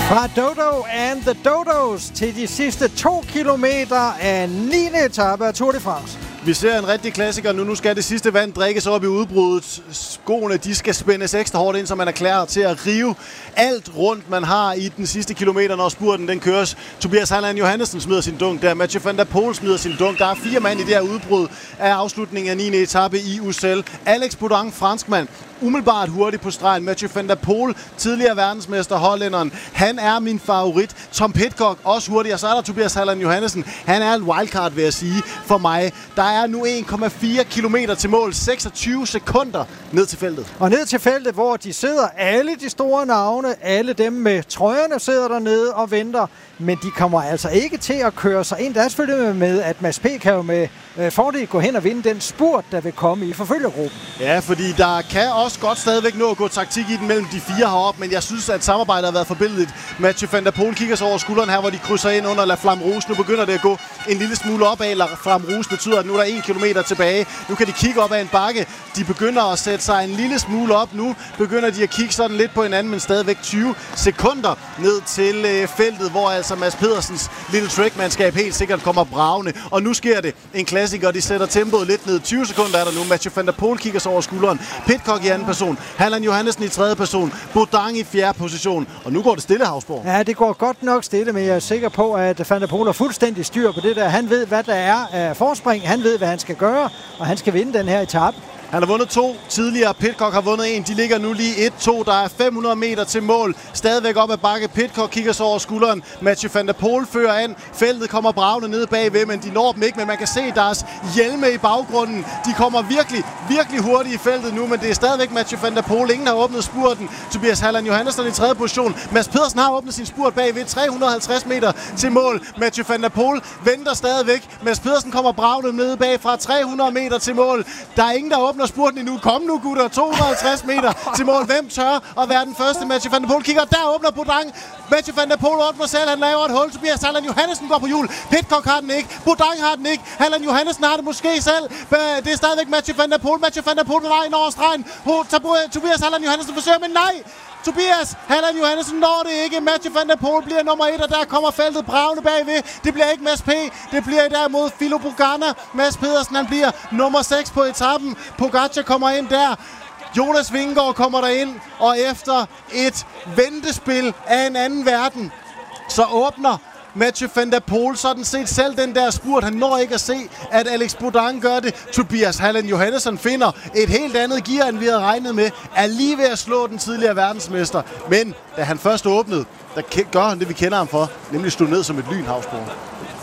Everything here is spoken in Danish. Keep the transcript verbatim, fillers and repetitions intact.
Fra Dodo and the Dodos til de sidste to kilometer af niende etape af Tour de France. Vi ser en rigtig klassiker nu. Nu skal det sidste vand drikkes op i udbruddet. Skoene, de skal spændes ekstra hårdt ind, så man er klar til at rive alt rundt, man har i den sidste kilometer, når spurten den køres. Tobias Halland Johannessen smider sin dunk der. Mathieu van der Poel smider sin dunk. Der er fire mand i det her udbrud af afslutningen af niende etape i U C L. Alex Bodin, franskmand, umiddelbart hurtigt på stregen. Mathieu van der Poel, tidligere verdensmester, hollænderen. Han er min favorit. Tom Pidcock, også hurtigt. Og så er der Tobias Halland Johannessen. Han er en wildcard, vil jeg sige, for mig. Der er nu en komma fire kilometer til mål. seksogtyve sekunder ned til feltet. Og ned til feltet, hvor de sidder, alle de store navne, alle dem med trøjerne sidder dernede og venter. Men de kommer altså ikke til at køre sig ind. Der er selvfølgelig med, at Mads P. kan jo med øh, fordel gå hen og vinde den spurt, der vil komme i forfølgergruppen. Ja, fordi der kan også godt stadigvæk nå at gå taktik i den mellem de fire heroppe, men jeg synes, at samarbejdet har været forbilledigt. Mathieu van der Poel kigger sig over skulderen her, hvor de krydser ind under La Flamme Rouge. Nu begynder det at gå en lille smule opad. La Flamme Rouge betyder, at nu er der en kilometer tilbage. Nu kan de kigge op ad en bakke. De begynder at sætte sig en lille smule op. Nu begynder de at kigge sådan lidt på hinanden, men stadigvæk tyve sekunder ned til øh, feltet, hvor altså Mads Pedersens lille trackmandskab helt sikkert kommer bravende. Og nu sker det. En klassiker, de sætter tempoet lidt ned. tyve sekunder er der nu. Mathieu van der Poel kigger sig over skulderen. Pidcock i anden person. Halland Johannessen i tredje person. Bodin i fjerde position. Og nu går det stille, Havsborg. Ja, det går godt nok stille, men jeg er sikker på, at van der Poel har fuldstændig styr på det der. Han ved, hvad der er af forspring. Han ved, hvad han skal gøre, og han skal vinde den her etape. Han har vundet to tidligere. Pidcock har vundet en. De ligger nu lige et to. Der er fem hundrede meter til mål. Stadigvæk op ad bakke. Pidcock kigger sig over skulderen. Mathieu van der Poel fører an. Feltet kommer bravende ned bagved, men de når dem ikke. Men man kan se deres hjelme i baggrunden. De kommer virkelig, virkelig hurtigt i feltet nu, men det er stadigvæk Mathieu van der Poel. Ingen har åbnet spurten. Tobias Halland Johannessen i tredje position. Mads Pedersen har åbnet sin spurt bagved. tre hundrede og halvtreds meter til mål. Mathieu van der Poel venter stadigvæk. Mads Pedersen kommer bravende ned bagfra. tre hundrede meter til mål. Der er ingen, der åbner spurten endnu. Kom nu, gutter. to hundrede og halvtreds meter til mål. Hvem tør at være den første? Mathieu van der Poel kigger. Der åbner Bodin. Mathieu van der Poel åbner selv. Han laver et hul. Tobias Halland Johannessen går på hjul. Pidcock har den ikke. Bodin har den ikke. Halland Johannessen har det måske selv. Det er stadigvæk Mathieu van der Poel. Mathieu van der Poel på vej ind over stregen. Tobias Halland Johannessen forsøger, men nej! Tobias Halland Johannessen når det ikke. Mathieu van der Poel bliver nummer et, og der kommer feltet bravende bagved. Det bliver ikke Mads P. Det bliver derimod Filo Bogana. Mads Pedersen, han bliver nummer seks på etappen. Pogacar kommer ind der. Jonas Vingegaard kommer derind, og efter et ventespil af en anden verden, så åbner Mathieu van der Poel sådan set selv den der spurt. Han når ikke at se, at Alex Bodin gør det. Tobias Halland Johannessen finder et helt andet gear, end vi havde regnet med. Er lige ved at slå den tidligere verdensmester. Men da han først åbnede, der gør han det, vi kender ham for. Nemlig stå ned som et lyn, Havsborg.